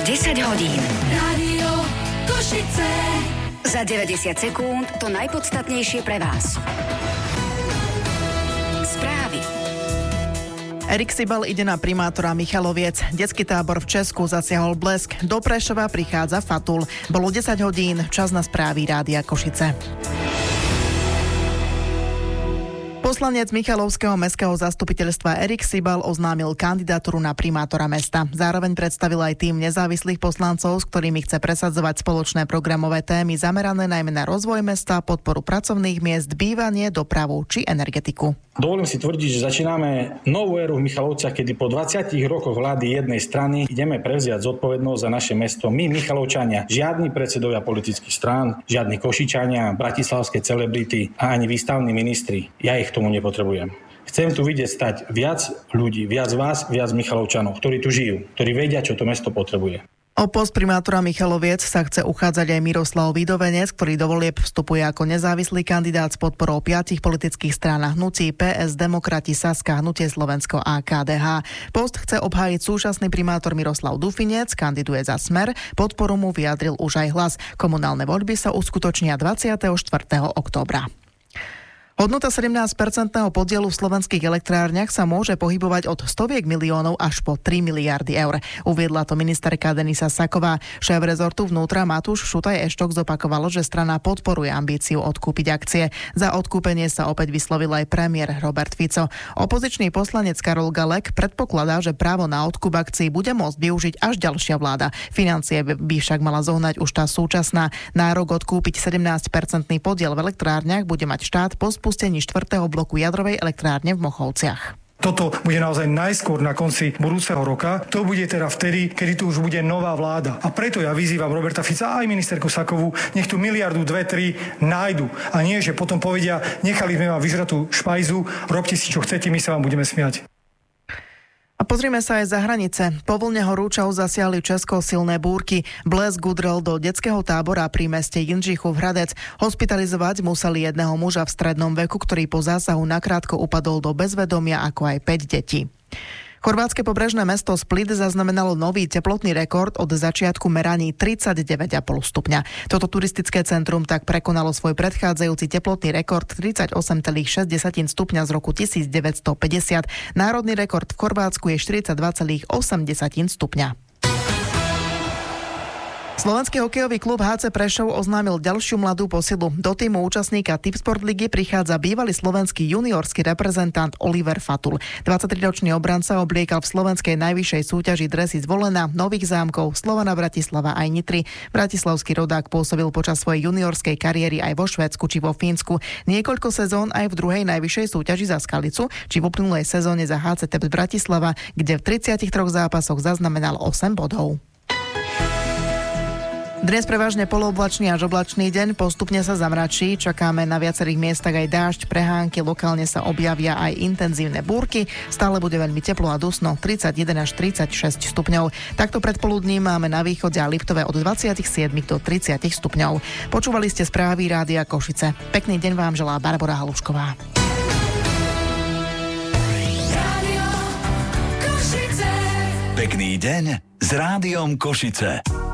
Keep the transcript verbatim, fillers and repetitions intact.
desať hodín. Rádio Košice. Za deväťdesiat sekúnd to najpodstatnejšie pre vás. Správy. Erik Sibal ide na primátora Michaloviec. Detský tábor v Česku zasiahol blesk. Do Prešova prichádza Fatul. Bolo desať hodín, čas na správy Rádia Košice. Poslanec Michalovského mestského zastupiteľstva Erik Sibal oznámil kandidatúru na primátora mesta. Zároveň predstavil aj tým nezávislých poslancov, s ktorými chce presadzovať spoločné programové témy zamerané najmä na rozvoj mesta, podporu pracovných miest, bývanie, dopravu či energetiku. Dovolím si tvrdiť, že začíname novú éru v Michalovciach, kedy po dvadsiatich rokoch vlády jednej strany ideme prevziať zodpovednosť za naše mesto. My, Michalovčania, žiadni predsedovia politických strán, žiadni Košičania, bratislavské celebrity a ani výstavní ministri. Ja ich tomu nepotrebujem. Chcem tu vidieť stať viac ľudí, viac vás, viac Michalovčanov, ktorí tu žijú, ktorí vedia, čo to mesto potrebuje. O post primátora Michaloviec sa chce uchádzať aj Miroslav Vidovenec, ktorý do volieb vstupuje ako nezávislý kandidát s podporou piatich politických strán a hnutí pé es, Demokrati, Saska, Hnutie Slovensko a ká dé há. Post chce obhájiť súčasný primátor Miroslav Dufinec, kandiduje za Smer, podporu mu vyjadril už aj Hlas. Komunálne voľby sa uskutočnia dvadsiateho štvrtého októbra. Hodnota sedemnásťpercentného podielu v slovenských elektrárniach sa môže pohybovať od stoviek miliónov až po tri miliardy eur. Uviedla to ministerka Denisa Saková. Šéf rezortu vnútra Matúš Šutaj-Eštok zopakovalo, že strana podporuje ambíciu odkúpiť akcie. Za odkúpenie sa opäť vyslovil aj premiér Robert Fico. Opozičný poslanec Karol Galek predpokladá, že právo na odkúp akcií bude môcť využiť až ďalšia vláda. Financie by však mala zohnať už tá súčasná. Nárok odkúpiť sedemnásťpercentný podiel v elektrárniach bude mať štát po spustení štvrtého bloku jadrovej elektrárne v Mochovciach. Toto bude naozaj najskôr na konci budúceho roka. To bude teda vtedy, kedy tu už bude nová vláda. A preto ja vyzývam Roberta Fica a aj ministerku Sakovú, nech tu miliardu, dve, tri nájdu. A nie, že potom povedia, nechali sme vám vyžratú špajzu, robte si čo chcete, my sa vám budeme smiať. A pozrime sa aj za hranice. Po vlne horúčov zasiahli Česko silné búrky. Blesk udrel do detského tábora pri meste Jindřichův Hradec. Hospitalizovať museli jedného muža v strednom veku, ktorý po zásahu nakrátko upadol do bezvedomia, ako aj päť detí. Chorvátske pobrežné mesto Split zaznamenalo nový teplotný rekord od začiatku meraní tridsaťdeväť celá päť stupňa. Toto turistické centrum tak prekonalo svoj predchádzajúci teplotný rekord tridsaťosem celá šesť stupňa z roku devätnásťstopäťdesiat. Národný rekord v Chorvátsku je štyridsaťdva celá osem stupňa. Slovenský hokejový klub há cé Prešov oznámil ďalšiu mladú posilu. Do týmu účastníka Tipsport ligy prichádza bývalý slovenský juniorský reprezentant Oliver Fatul. dvadsaťtriročný obranca obliekal v slovenskej najvyššej súťaži dresy Zvolena, Nových Zámkov, Slovana Bratislava aj Nitry. Bratislavský rodák pôsobil počas svojej juniorskej kariéry aj vo Švédsku či vo Fínsku. Niekoľko sezón aj v druhej najvyššej súťaži za Skalicu či v uplynulej sezóne za há cé Tep Bratislava, kde v tridsiatich troch zápasoch zaznamenal osem bodov. Dnes prevažne polooblačný až oblačný deň, postupne sa zamračí, čakáme na viacerých miestach aj dážď, prehánky, lokálne sa objavia aj intenzívne búrky, stále bude veľmi teplo a dusno, tridsaťjeden až tridsaťšesť stupňov. Takto predpoludním máme na východe a Liptove od dvadsaťsedem do tridsať stupňov. Počúvali ste správy Rádia Košice. Pekný deň vám želá Barbora Halušková. Rádio Košice. Pekný deň s Rádiom Košice.